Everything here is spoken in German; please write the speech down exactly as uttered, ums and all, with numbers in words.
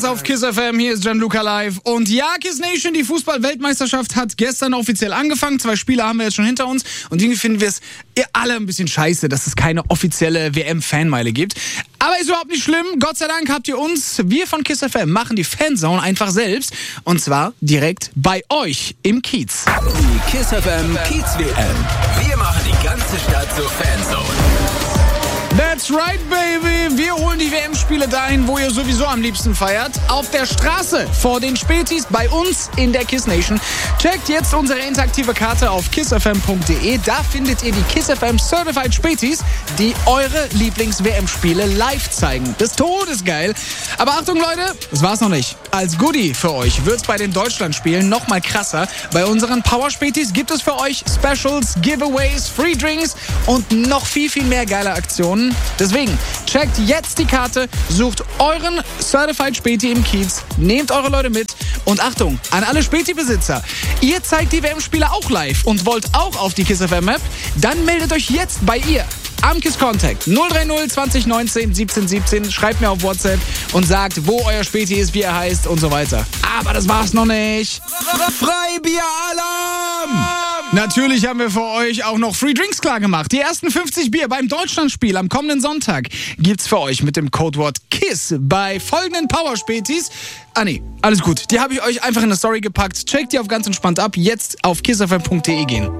Auf KISS F M, hier ist Gianluca live. Und ja, KISS Nation, die Fußball-Weltmeisterschaft hat gestern offiziell angefangen. Zwei Spiele haben wir jetzt schon hinter uns. Und irgendwie finden wir es ihr alle ein bisschen scheiße, dass es keine offizielle W M-Fanmeile gibt. Aber ist überhaupt nicht schlimm. Gott sei Dank habt ihr uns. Wir von KISS F M machen die Fanzone einfach selbst. Und zwar direkt bei euch im Kiez. Die KISS F M Kiez W M. Wir machen die ganze Stadt zur Fanzone. That's right, baby. Wir holen die W M-Spiele dahin, wo ihr sowieso am liebsten feiert. Auf der Straße, vor den Spätis, bei uns in der KISS Nation. Checkt jetzt unsere interaktive Karte auf kiss f m punkt d e. Da findet ihr die KISS F M Certified Spätis, die eure Lieblings-W M-Spiele live zeigen. Das Todes geil. Aber Achtung, Leute, das war's noch nicht. Als Goodie für euch wird's bei den Deutschlandspielen noch mal krasser. Bei unseren Power-Spätis gibt es für euch Specials, Giveaways, Free Drinks und noch viel, viel mehr geile Aktionen. Deswegen, checkt jetzt die Karte, sucht euren Certified Späti im Kiez, nehmt eure Leute mit und Achtung, an alle Späti-Besitzer, ihr zeigt die W M-Spiele auch live und wollt auch auf die KISS F M-App, dann meldet euch jetzt bei ihr am KISS Contact null drei null zwanzig neunzehn siebzehn siebzehn, schreibt mir auf WhatsApp und sagt, wo euer Späti ist, wie er heißt und so weiter. Aber das war's noch nicht. Freibier-Alarm! Natürlich haben wir für euch auch noch Free Drinks klar gemacht. Die ersten fünfzig Bier beim Deutschlandspiel am kommenden Sonntag gibt's für euch mit dem Codewort KISS bei folgenden Power-Spätis. Ah nee, alles gut. Die habe ich euch einfach in eine Story gepackt. Checkt die auf ganz entspannt ab. Jetzt auf kiss f m punkt d e gehen.